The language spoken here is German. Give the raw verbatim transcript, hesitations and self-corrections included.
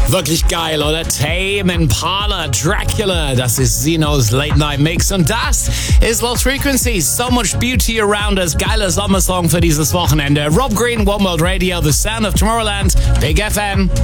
Wirklich geil, oder? Tame Impala, Dracula, das ist Zeno's Late Night Mix und das ist Lost Frequencies. So much beauty around us. Geiler Sommersong für dieses Wochenende. Rob Green, One World Radio, The Sound of Tomorrowland, Big F M.